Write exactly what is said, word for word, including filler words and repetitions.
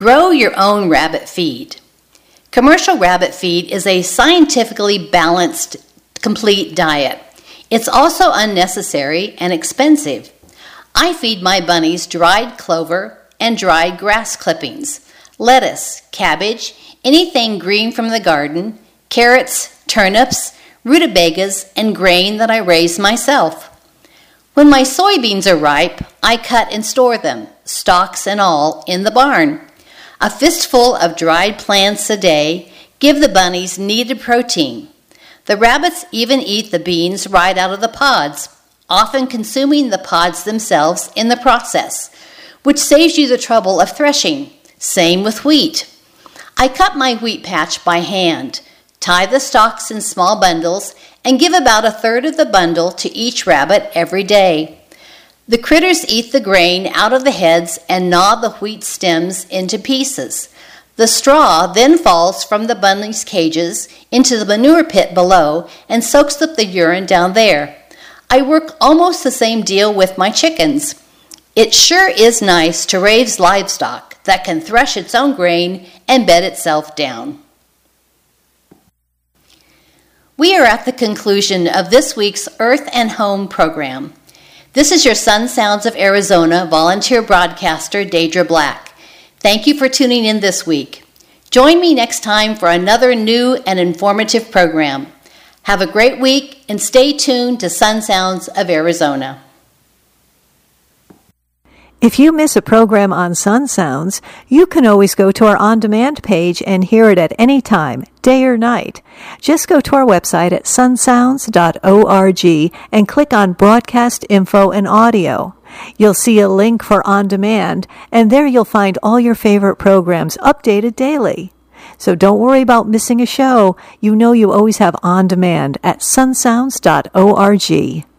Grow your own rabbit feed. Commercial rabbit feed is a scientifically balanced, complete diet. It's also unnecessary and expensive. I feed my bunnies dried clover and dried grass clippings, lettuce, cabbage, anything green from the garden, carrots, turnips, rutabagas, and grain that I raise myself. When my soybeans are ripe, I cut and store them, stalks and all, in the barn. A fistful of dried plants a day give the bunnies needed protein. The rabbits even eat the beans right out of the pods, often consuming the pods themselves in the process, which saves you the trouble of threshing. Same with wheat. I cut my wheat patch by hand, tie the stalks in small bundles, and give about a third of the bundle to each rabbit every day. The critters eat the grain out of the heads and gnaw the wheat stems into pieces. The straw then falls from the bunnies' cages into the manure pit below and soaks up the urine down there. I work almost the same deal with my chickens. It sure is nice to raise livestock that can thresh its own grain and bed itself down. We are at the conclusion of this week's Earth and Home program. This is your Sun Sounds of Arizona volunteer broadcaster, Deidre Black. Thank you for tuning in this week. Join me next time for another new and informative program. Have a great week and stay tuned to Sun Sounds of Arizona. If you miss a program on Sun Sounds, you can always go to our on-demand page and hear it at any time, day or night. Just go to our website at sun sounds dot org and click on Broadcast Info and Audio. You'll see a link for On Demand, and there you'll find all your favorite programs updated daily. So don't worry about missing a show. You know you always have On Demand at sun sounds dot org.